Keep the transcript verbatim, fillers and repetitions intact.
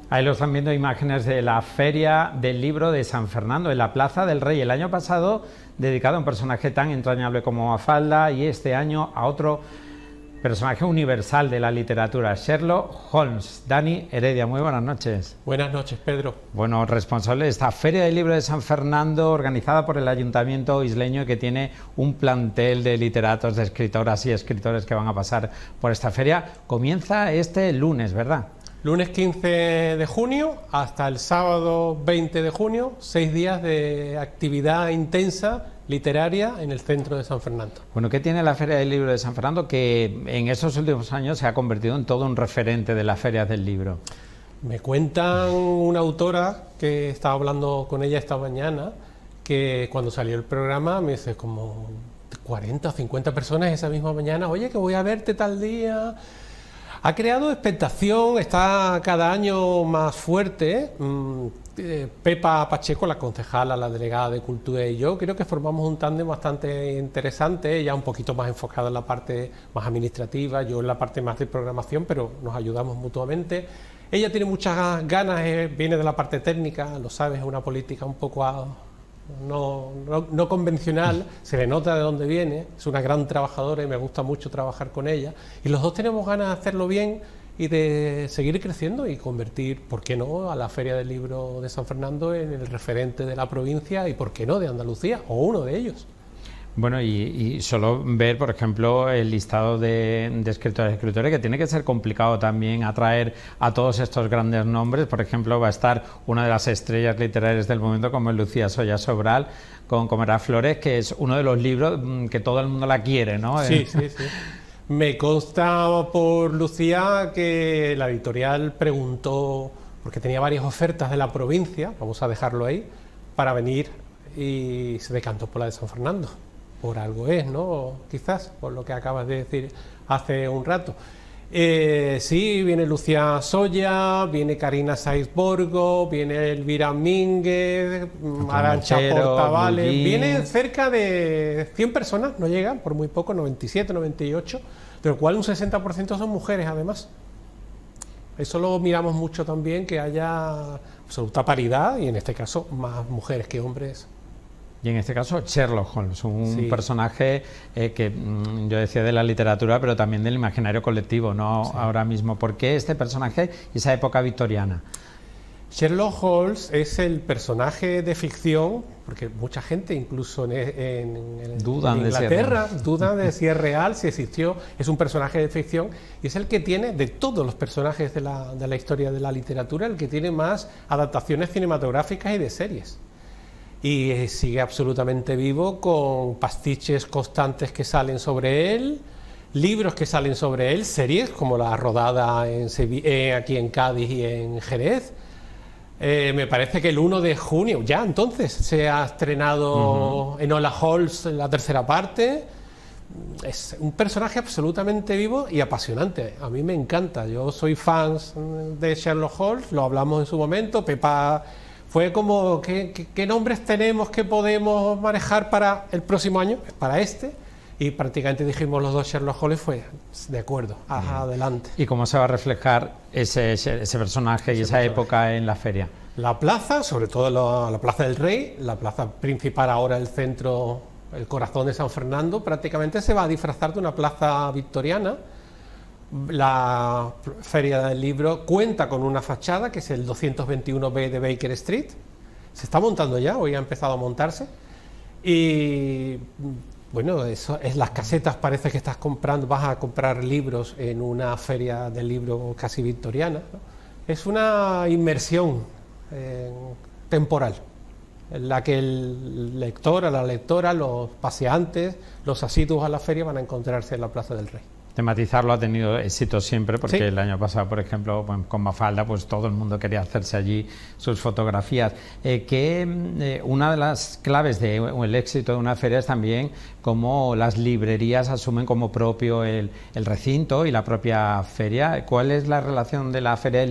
Ahí lo están viendo imágenes de la Feria del Libro de San Fernando, en la Plaza del Rey. El año pasado dedicado a un personaje tan entrañable como Mafalda, y este año a otro personaje universal de la literatura, Sherlock Holmes. Dani Heredia, muy buenas noches. Buenas noches, Pedro. Bueno, responsable de esta Feria del Libro de San Fernando, organizada por el Ayuntamiento isleño, que tiene un plantel de literatos, de escritoras y escritores que van a pasar por esta feria. Comienza este lunes, ¿verdad? Lunes quince de junio hasta el sábado veinte de junio, seis días de actividad intensa literaria en el centro de San Fernando. Bueno, ¿qué tiene la Feria del Libro de San Fernando que en estos últimos años se ha convertido en todo un referente de las ferias del libro? Me cuentan una autora que estaba hablando con ella esta mañana, que cuando salió el programa me dice como cuarenta o cincuenta personas esa misma mañana, oye, que voy a verte tal día. Ha creado expectación, está cada año más fuerte. Pepa Pacheco, la concejala, la delegada de Cultura, y yo creo que formamos un tándem bastante interesante, ella un poquito más enfocada en la parte más administrativa, yo en la parte más de programación, pero nos ayudamos mutuamente. Ella tiene muchas ganas, eh, viene de la parte técnica, lo sabes, es una política un poco a, no, no, no convencional, se le nota de dónde viene, es una gran trabajadora y me gusta mucho trabajar con ella, y los dos tenemos ganas de hacerlo bien y de seguir creciendo y convertir, ¿por qué no?, a la Feria del Libro de San Fernando en el referente de la provincia y, ¿por qué no?, de Andalucía, o uno de ellos. Bueno, y, y solo ver, por ejemplo, el listado de, de escritores y escritores, que tiene que ser complicado también atraer a todos estos grandes nombres. Por ejemplo, va a estar una de las estrellas literarias del momento, como es Lucía Soya Sobral, con Comerá Flores, que es uno de los libros que todo el mundo la quiere, ¿no? Sí, sí, sí. Me consta por Lucía que la editorial preguntó, porque tenía varias ofertas de la provincia, vamos a dejarlo ahí, para venir, y se decantó por la de San Fernando. Por algo es, ¿no? Quizás, por lo que acabas de decir hace un rato. Eh, sí, viene Lucía Soya, viene Karina Saiz Borgo, viene Elvira Mínguez, Arantxa Portavales, vienen cerca de cien personas, no llegan, por muy poco, noventa y siete, noventa y ocho, de lo cual un sesenta por ciento son mujeres además. Eso lo miramos mucho también, que haya absoluta paridad, y en este caso más mujeres que hombres. Y en este caso Sherlock Holmes, un sí. personaje eh, que mmm, yo decía de la literatura, pero también del imaginario colectivo, ¿no? Sí. Ahora mismo. ¿Por qué este personaje y esa época victoriana? Sherlock Holmes es el personaje de ficción, porque mucha gente, incluso en, en, en, dudan en Inglaterra, de dudan de si es real, si existió. Es un personaje de ficción y es el que tiene, de todos los personajes de la, de la historia de la literatura, el que tiene más adaptaciones cinematográficas y de series. Y sigue absolutamente vivo, con pastiches constantes que salen sobre él, libros que salen sobre él, series como la rodada en eh, aquí en Cádiz y en Jerez. Eh, me parece que el uno de junio, ya entonces, se ha estrenado uh-huh. Enola Holmes la tercera parte. Es un personaje absolutamente vivo y apasionante. A mí me encanta, yo soy fan de Sherlock Holmes, lo hablamos en su momento. Pepa fue como, ¿qué, qué, qué nombres tenemos que podemos manejar para el próximo año? Para este. Y prácticamente dijimos los dos Sherlock Holmes, fue de acuerdo, ajá, adelante. ¿Y cómo se va a reflejar ese, ese, ese personaje ese y esa personaje. época en la feria? La plaza, sobre todo la, la Plaza del Rey, la plaza principal, ahora el centro, el corazón de San Fernando, prácticamente se va a disfrazar de una plaza victoriana. La Feria del Libro cuenta con una fachada que es el doscientos veintiuno B de Baker Street, se está montando ya, hoy ha empezado a montarse, y bueno, eso es las casetas, parece que estás comprando, vas a comprar libros en una feria del libro casi victoriana, ¿no? Es una inmersión eh, temporal, en la que el lector, la lectora, los paseantes, los asiduos a la feria van a encontrarse en la Plaza del Rey. Tematizarlo ha tenido éxito siempre, porque sí. el año pasado, por ejemplo, con Mafalda, pues todo el mundo quería hacerse allí sus fotografías. Eh, que eh, una de las claves del éxito de una feria es también cómo las librerías asumen como propio el, el recinto y la propia feria. ¿Cuál es la relación de la feria